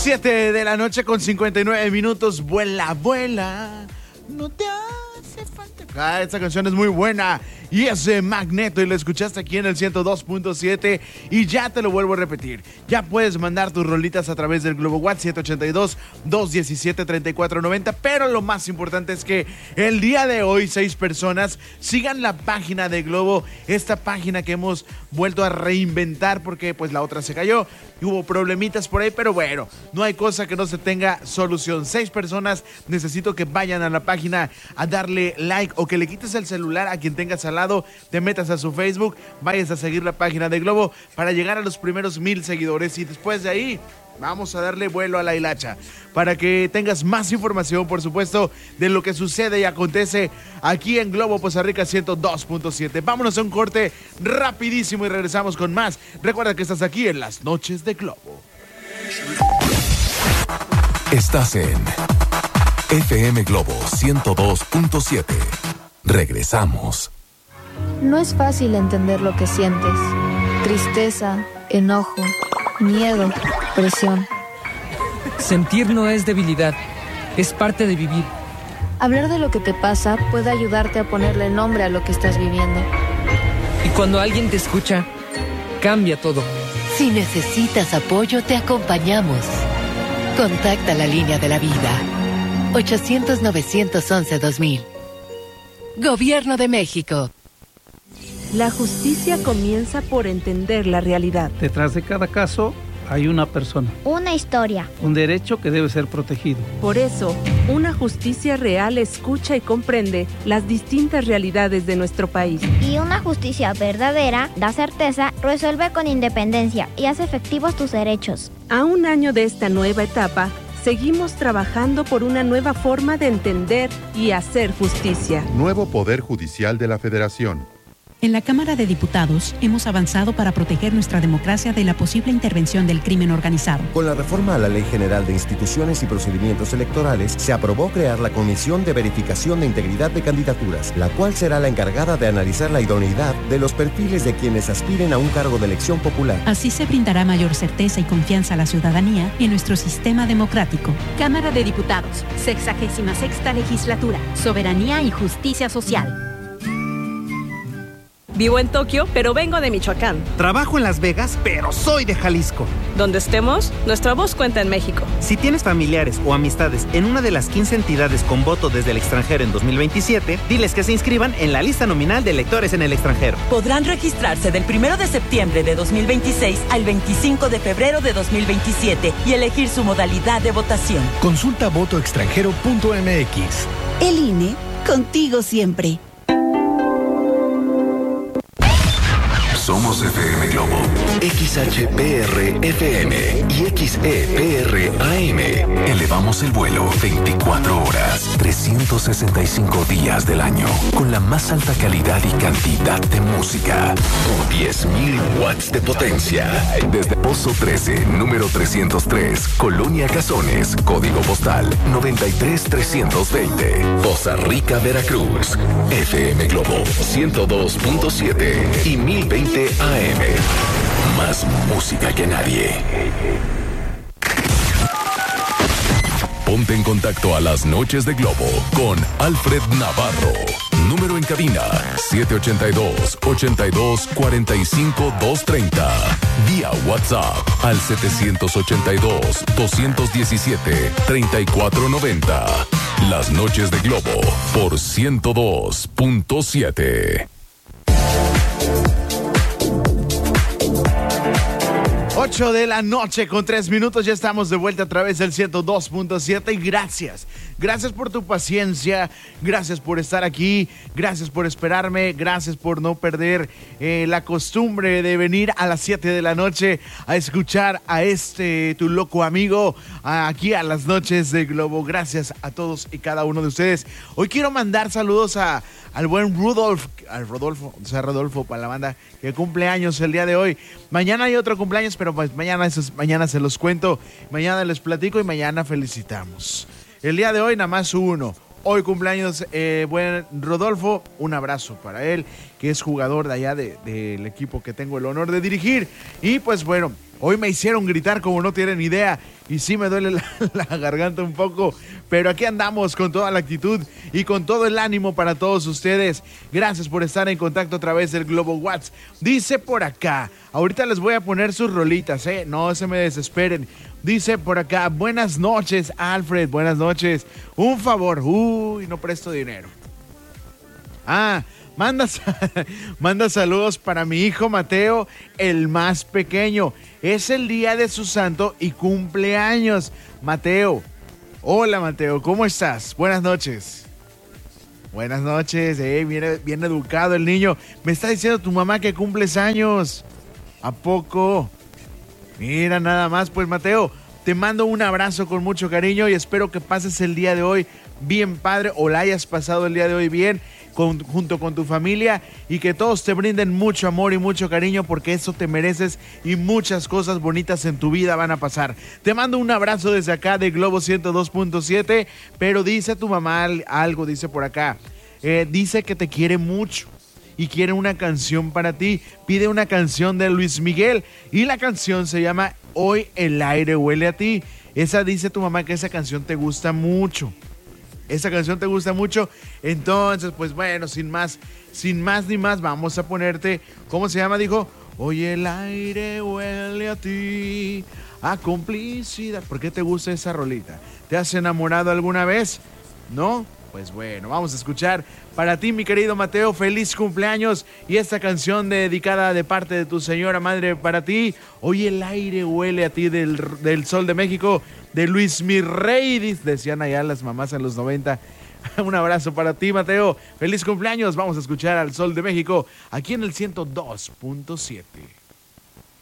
7 de la noche con 59 minutos. Vuela, vuela, no te hace falta. Esta canción es muy buena y es de Magneto y la escuchaste aquí en el 102.7 y ya te lo vuelvo a repetir. Ya puedes mandar tus rolitas a través del Globo WhatsApp 782-217-3490, pero lo más importante es que el día de hoy 6 personas sigan la página de Globo, esta página que hemos vuelto a reinventar porque pues la otra se cayó y hubo problemitas por ahí, pero bueno, no hay cosa que no se tenga solución. 6 personas, necesito que vayan a la página a darle like o que le quites el celular a quien tengas al lado, te metas a su Facebook, vayas a seguir la página de Globo para llegar a los primeros 1000 seguidores y después de ahí vamos a darle vuelo a la hilacha para que tengas más información, por supuesto, de lo que sucede y acontece aquí en Globo Poza Rica 102.7. Vámonos a un corte rapidísimo y regresamos con más. Recuerda que estás aquí en las noches de Globo. Estás en FM Globo 102.7. Regresamos. No es fácil entender lo que sientes. Tristeza, enojo, miedo, presión. Sentir no es debilidad, es parte de vivir. Hablar de lo que te pasa puede ayudarte a ponerle nombre a lo que estás viviendo. Y cuando alguien te escucha, cambia todo. Si necesitas apoyo, te acompañamos. Contacta la línea de la vida. 800-911-2000. Gobierno de México. La justicia comienza por entender la realidad. Detrás de cada caso hay una persona. Una historia. Un derecho que debe ser protegido. Por eso, una justicia real escucha y comprende las distintas realidades de nuestro país. Y una justicia verdadera da certeza, resuelve con independencia y hace efectivos tus derechos. A un año de esta nueva etapa, seguimos trabajando por una nueva forma de entender y hacer justicia. Nuevo Poder Judicial de la Federación. En la Cámara de Diputados hemos avanzado para proteger nuestra democracia de la posible intervención del crimen organizado. Con la reforma a la Ley General de Instituciones y Procedimientos Electorales, se aprobó crear la Comisión de Verificación de Integridad de Candidaturas, la cual será la encargada de analizar la idoneidad de los perfiles de quienes aspiren a un cargo de elección popular. Así se brindará mayor certeza y confianza a la ciudadanía en nuestro sistema democrático. Cámara de Diputados, 66ª Legislatura, Soberanía y Justicia Social. Vivo en Tokio, pero vengo de Michoacán. Trabajo en Las Vegas, pero soy de Jalisco. Donde estemos, nuestra voz cuenta en México. Si tienes familiares o amistades en una de las 15 entidades con voto desde el extranjero en 2027, diles que se inscriban en la lista nominal de electores en el extranjero. Podrán registrarse del 1 de septiembre de 2026 al 25 de febrero de 2027 y elegir su modalidad de votación. Consulta votoextranjero.mx. El INE, contigo siempre. Somos FM Globo, XHPR FM y XEPR AM. Elevamos el vuelo 24 horas, 365 días del año, con la más alta calidad y cantidad de música. 10.000 watts de potencia. Desde Pozo 13, número 303, Colonia Cazones, código postal 93320. Poza Rica, Veracruz. FM Globo 102.7 y 1020 AM. Más música que nadie. Ponte en contacto a las noches de Globo con Alfred Navarro. Número en cabina 782-82-45-230. Vía WhatsApp al 782-217-3490. Las noches de Globo por 102.7. 8 de la noche con 3 minutos, ya estamos de vuelta a través del 102.7 y gracias por tu paciencia, gracias por estar aquí, gracias por esperarme, gracias por no perder la costumbre de venir a las 7 de la noche a escuchar a tu loco amigo aquí a las noches de Globo. Gracias a todos y cada uno de ustedes. Hoy quiero mandar saludos al buen Rodolfo, para la banda que cumple años el día de hoy. Mañana hay otro cumpleaños, pero pues mañana se los cuento, mañana les platico y mañana felicitamos. El día de hoy nada más uno. Hoy cumpleaños buen Rodolfo, un abrazo para él, que es jugador de allá del equipo que tengo el honor de dirigir. Y pues bueno, Hoy me hicieron gritar como no tienen idea y sí me duele la garganta un poco, pero aquí andamos con toda la actitud y con todo el ánimo para todos ustedes. Gracias por estar en contacto a través del Globo WhatsApp. Dice por acá, ahorita les voy a poner sus rolitas, no se me desesperen. Dice por acá, buenas noches Alfred, buenas noches. Un favor, no presto dinero. Manda saludos para mi hijo Mateo, el más pequeño. Es el día de su santo y cumpleaños. Mateo, hola Mateo, ¿cómo estás? Buenas noches. Buenas noches, bien educado el niño. Me está diciendo tu mamá que cumples años. ¿A poco? Mira nada más, pues Mateo, te mando un abrazo con mucho cariño y espero que pases el día de hoy bien padre o la hayas pasado el día de hoy bien junto con tu familia y que todos te brinden mucho amor y mucho cariño porque eso te mereces y muchas cosas bonitas en tu vida van a pasar. Te mando un abrazo desde acá de Globo 102.7, pero dice tu mamá algo, dice por acá, dice que te quiere mucho y quiere una canción para ti, pide una canción de Luis Miguel y la canción se llama Hoy el aire huele a ti. Esa dice tu mamá que esa canción te gusta mucho. Esa canción te gusta mucho, entonces pues bueno, sin más ni más, vamos a ponerte, ¿cómo se llama? Dijo, hoy el aire huele a ti, a complicidad. ¿Por qué te gusta esa rolita? ¿Te has enamorado alguna vez? ¿No? Pues bueno, vamos a escuchar para ti, mi querido Mateo, feliz cumpleaños y esta canción dedicada de parte de tu señora madre para ti, hoy el aire huele a ti del Sol de México, de Luis Mirrey, decían allá las mamás en los 90. Un abrazo para ti, Mateo, feliz cumpleaños, vamos a escuchar al Sol de México aquí en el 102.7.